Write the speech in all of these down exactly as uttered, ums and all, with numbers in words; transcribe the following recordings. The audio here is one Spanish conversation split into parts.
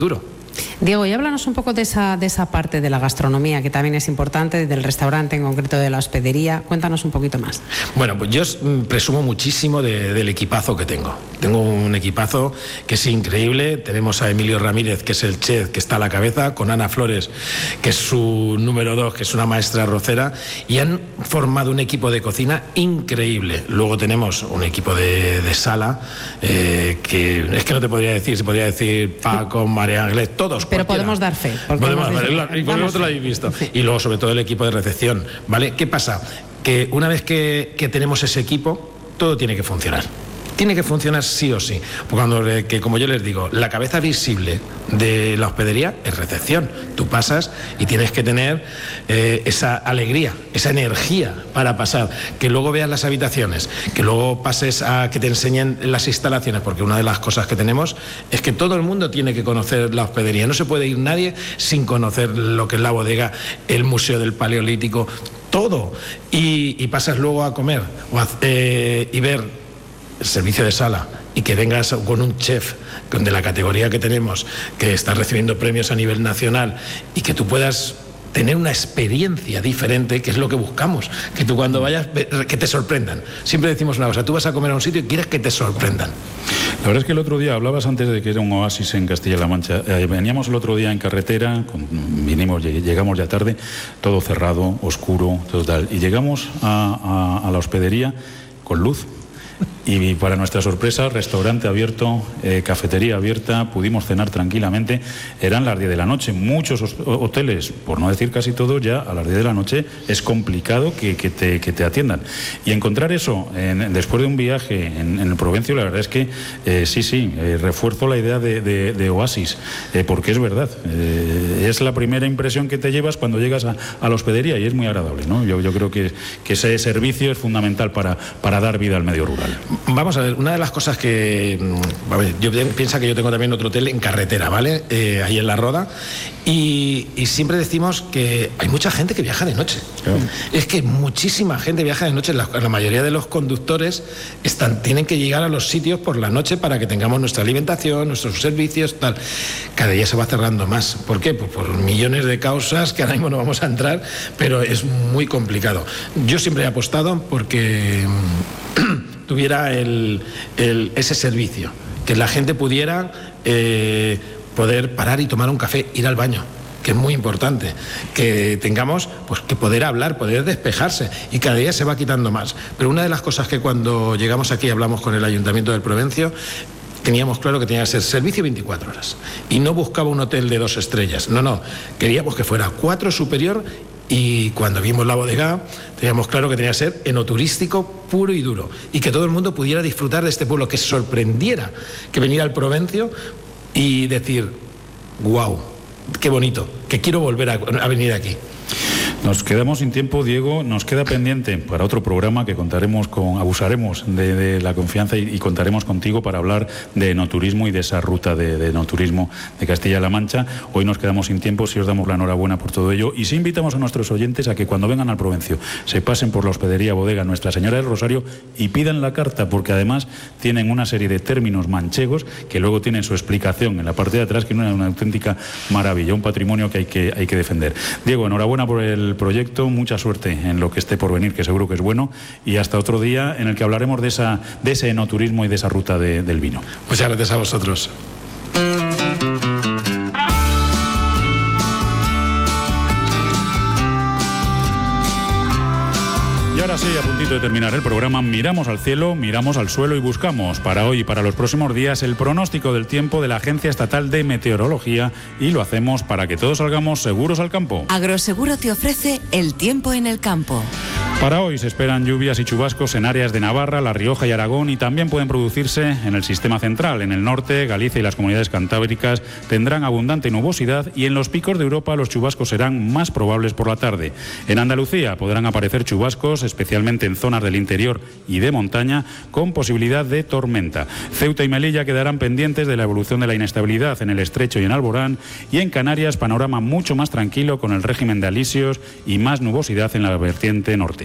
duro. Diego, y háblanos un poco de esa, de esa parte de la gastronomía, que también es importante, del restaurante, en concreto de la hospedería. Cuéntanos un poquito más. Bueno, pues yo presumo muchísimo de, del equipazo que tengo. Tengo un equipazo que es increíble. Tenemos a Emilio Ramírez, que es el chef, que está a la cabeza, con Ana Flores, que es su número dos, que es una maestra arrocera, y han formado un equipo de cocina increíble. Luego tenemos un equipo de, de sala, eh, que es que no te podría decir, se podría decir Paco, María Ángeles, todos. Pero cualquiera. Podemos dar fe. Podemos dar fe, y vosotros lo habéis visto. Y luego, sobre todo, el equipo de recepción, ¿vale? ¿Qué pasa? Que una vez que, que tenemos ese equipo, todo tiene que funcionar. Tiene que funcionar sí o sí. Cuando, que, como yo les digo, la cabeza visible de la hospedería es recepción. Tú pasas y tienes que tener eh, esa alegría, esa energía para pasar. Que luego veas las habitaciones, que luego pases a que te enseñen las instalaciones, porque una de las cosas que tenemos es que todo el mundo tiene que conocer la hospedería. No se puede ir nadie sin conocer lo que es la bodega, el Museo del Paleolítico, todo. Y, y pasas luego a comer o a, eh, y ver el servicio de sala, y que vengas con un chef de la categoría que tenemos, que está recibiendo premios a nivel nacional, y que tú puedas tener una experiencia diferente, que es lo que buscamos, que tú cuando vayas, que te sorprendan. Siempre decimos una cosa: tú vas a comer a un sitio y quieres que te sorprendan. La verdad es que el otro día, hablabas antes de que era un oasis en Castilla-La Mancha, eh, veníamos el otro día en carretera, con, vinimos, llegamos ya tarde, todo cerrado, oscuro, total, y llegamos a, a, a la hospedería con luz. Y para nuestra sorpresa, restaurante abierto, eh, cafetería abierta, pudimos cenar tranquilamente. Eran las diez de la noche. Muchos hoteles, por no decir casi todos, ya a las diez de la noche es complicado que, que, te, que te atiendan. Y encontrar eso en, después de un viaje en, en el Provencio, la verdad es que eh, sí, sí, eh, refuerzo la idea de, de, de oasis, eh, porque es verdad. Eh, es la primera impresión que te llevas cuando llegas a, a la hospedería, y es muy agradable, ¿no? Yo, yo creo que, que ese servicio es fundamental para, para dar vida al medio rural. Vamos a ver, una de las cosas que... A ver, yo pienso que yo tengo también otro hotel en carretera, ¿vale? Eh, ahí en La Roda. Y, y siempre decimos que hay mucha gente que viaja de noche. Claro. Es que muchísima gente viaja de noche. La, la mayoría de los conductores están, tienen que llegar a los sitios por la noche para que tengamos nuestra alimentación, nuestros servicios, tal. Cada día se va cerrando más. ¿Por qué? Pues por millones de causas que ahora mismo no vamos a entrar, pero es muy complicado. Yo siempre he apostado porque tuviera el, el, ese servicio, que la gente pudiera eh, poder parar y tomar un café, ir al baño, que es muy importante, que tengamos pues que poder hablar, poder despejarse, y cada día se va quitando más. Pero una de las cosas que cuando llegamos aquí hablamos con el Ayuntamiento del Provencio, teníamos claro que tenía que ser servicio veinticuatro horas, y no buscaba un hotel de dos estrellas, no, no, queríamos que fuera cuatro superior. Y cuando vimos la bodega, teníamos claro que tenía que ser enoturístico puro y duro, y que todo el mundo pudiera disfrutar de este pueblo, que sorprendiera, que venir al Provencio y decir: wow, qué bonito, que quiero volver a, a venir aquí. Nos quedamos sin tiempo, Diego. Nos queda pendiente para otro programa que contaremos con, abusaremos de, de la confianza y, y contaremos contigo para hablar de enoturismo y de esa ruta de, de enoturismo de Castilla-La Mancha. Hoy nos quedamos sin tiempo, si os damos la enhorabuena por todo ello, y sí invitamos a nuestros oyentes a que cuando vengan al Provencio se pasen por la hospedería bodega Nuestra Señora del Rosario y pidan la carta, porque además tienen una serie de términos manchegos que luego tienen su explicación en la parte de atrás, que es una, una auténtica maravilla, un patrimonio que hay que, hay que defender. Diego, enhorabuena por el proyecto, mucha suerte en lo que esté por venir, que seguro que es bueno, y hasta otro día en el que hablaremos de esa de ese enoturismo y de esa ruta de, del vino. Muchas gracias a vosotros. Y ahora sí, a puntito de terminar el programa, miramos al cielo, miramos al suelo y buscamos para hoy y para los próximos días el pronóstico del tiempo de la Agencia Estatal de Meteorología, y lo hacemos para que todos salgamos seguros al campo. Agroseguro te ofrece el tiempo en el campo. Para hoy se esperan lluvias y chubascos en áreas de Navarra, La Rioja y Aragón, y también pueden producirse en el sistema central. En el norte, Galicia y las comunidades cantábricas tendrán abundante nubosidad, y en los picos de Europa los chubascos serán más probables por la tarde. En Andalucía podrán aparecer chubascos, especialmente en zonas del interior y de montaña, con posibilidad de tormenta. Ceuta y Melilla quedarán pendientes de la evolución de la inestabilidad en el Estrecho y en Alborán, y en Canarias panorama mucho más tranquilo con el régimen de alisios y más nubosidad en la vertiente norte.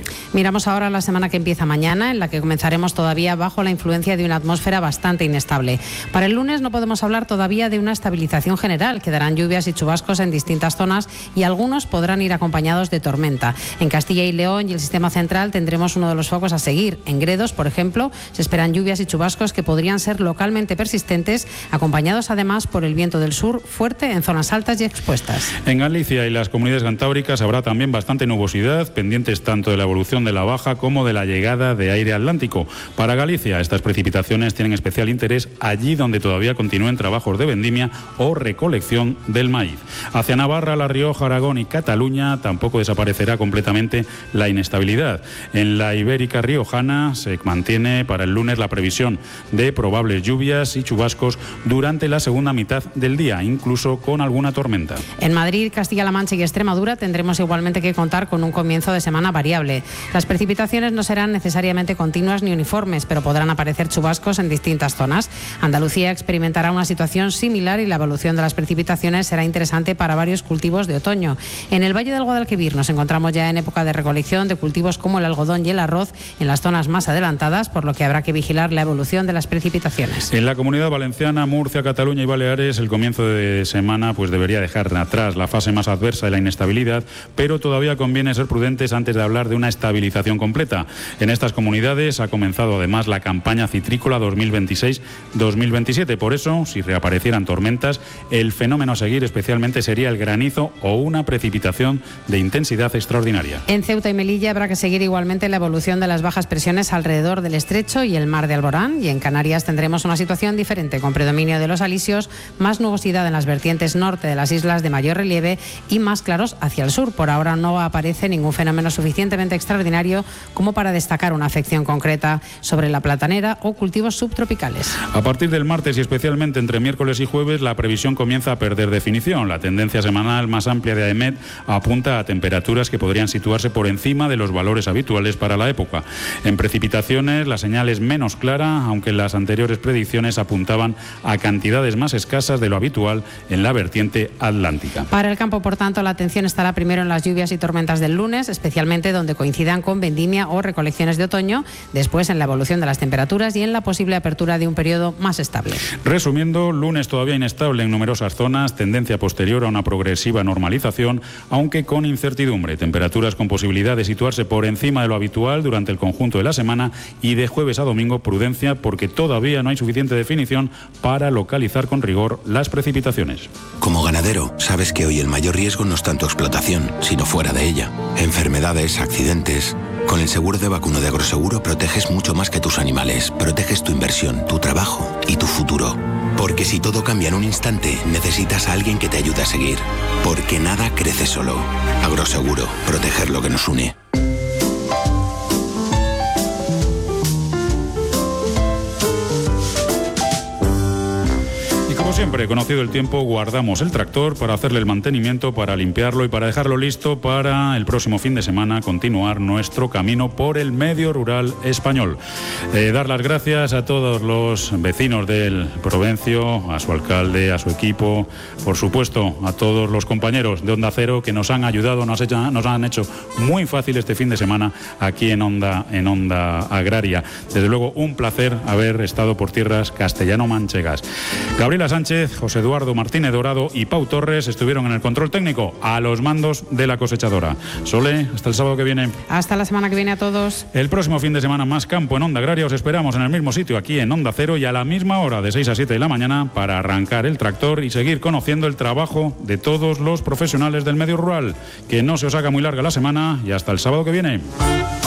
Miramos ahora la semana que empieza mañana, en la que comenzaremos todavía bajo la influencia de una atmósfera bastante inestable. Para el lunes no podemos hablar todavía de una estabilización general. Quedarán lluvias y chubascos en distintas zonas y algunos podrán ir acompañados de tormenta. En Castilla y León y el sistema central tendremos uno de los focos a seguir. En Gredos, por ejemplo, se esperan lluvias y chubascos que podrían ser localmente persistentes, acompañados además por el viento del sur fuerte en zonas altas y expuestas. En Galicia y las comunidades cantábricas habrá también bastante nubosidad, pendientes tanto de la evolución de la baja como de la llegada de aire atlántico. Para Galicia, estas precipitaciones tienen especial interés allí donde todavía continúen trabajos de vendimia o recolección del maíz. Hacia Navarra, La Rioja, Aragón y Cataluña tampoco desaparecerá completamente la inestabilidad. En la Ibérica riojana se mantiene para el lunes la previsión de probables lluvias y chubascos durante la segunda mitad del día, incluso con alguna tormenta. En Madrid, Castilla-La Mancha y Extremadura tendremos igualmente que contar con un comienzo de semana variable. Las precipitaciones no serán necesariamente continuas ni uniformes, pero podrán aparecer chubascos en distintas zonas. Andalucía experimentará una situación similar y la evolución de las precipitaciones será interesante para varios cultivos de otoño. En el Valle del Guadalquivir nos encontramos ya en época de recolección de cultivos como el algodón y el arroz en las zonas más adelantadas, por lo que habrá que vigilar la evolución de las precipitaciones. En la Comunidad Valenciana, Murcia, Cataluña y Baleares, el comienzo de semana pues debería dejar atrás la fase más adversa de la inestabilidad, pero todavía conviene ser prudentes antes de hablar de una estabilización completa. En estas comunidades ha comenzado además la campaña citrícola dos mil veintiséis dos mil veintisiete. Por eso, si reaparecieran tormentas, el fenómeno a seguir especialmente sería el granizo o una precipitación de intensidad extraordinaria. En Ceuta y Melilla habrá que seguir igualmente la evolución de las bajas presiones alrededor del estrecho y el mar de Alborán, y en Canarias tendremos una situación diferente, con predominio de los alisios, más nubosidad en las vertientes norte de las islas de mayor relieve y más claros hacia el sur. Por ahora no aparece ningún fenómeno suficientemente extraordinario como para destacar una afección concreta sobre la platanera o cultivos subtropicales. A partir del martes y especialmente entre miércoles y jueves, la previsión comienza a perder definición. La tendencia semanal más amplia de AEMET apunta a temperaturas que podrían situarse por encima de los valores habituales para la época. En precipitaciones, la señal es menos clara, aunque las anteriores predicciones apuntaban a cantidades más escasas de lo habitual en la vertiente atlántica. Para el campo, por tanto, la atención estará primero en las lluvias y tormentas del lunes, especialmente donde coincidan con vendimia o recolecciones de otoño, después en la evolución de las temperaturas y en la posible apertura de un periodo más estable. Resumiendo, lunes todavía inestable en numerosas zonas, tendencia posterior a una progresiva normalización, aunque con incertidumbre. Temperaturas con posibilidad de situarse por encima de lo habitual durante el conjunto de la semana, y de jueves a domingo prudencia porque todavía no hay suficiente definición para localizar con rigor las precipitaciones. Como ganadero, sabes que hoy el mayor riesgo no es tanto explotación, sino fuera de ella. Enfermedades, accidentes. Con el seguro de vacuno de Agroseguro proteges mucho más que tus animales. Proteges tu inversión, tu trabajo y tu futuro. Porque si todo cambia en un instante, necesitas a alguien que te ayude a seguir. Porque nada crece solo. Agroseguro, proteger lo que nos une. Siempre, conocido el tiempo, guardamos el tractor para hacerle el mantenimiento, para limpiarlo y para dejarlo listo para el próximo fin de semana continuar nuestro camino por el medio rural español. Eh, dar las gracias a todos los vecinos del Provencio, a su alcalde, a su equipo, por supuesto a todos los compañeros de Onda Cero que nos han ayudado, nos, hecho, nos han hecho muy fácil este fin de semana aquí en Onda, en Onda Agraria. Desde luego, un placer haber estado por tierras castellano-manchegas. Gabriela Sánchez, José Eduardo Martínez Dorado y Pau Torres estuvieron en el control técnico a los mandos de la cosechadora. Sole, hasta el sábado que viene. Hasta la semana que viene a todos. El próximo fin de semana más campo en Onda Agraria. Os esperamos en el mismo sitio, aquí en Onda Cero, y a la misma hora, de seis a siete de la mañana, para arrancar el tractor y seguir conociendo el trabajo de todos los profesionales del medio rural. Que no se os haga muy larga la semana y hasta el sábado que viene.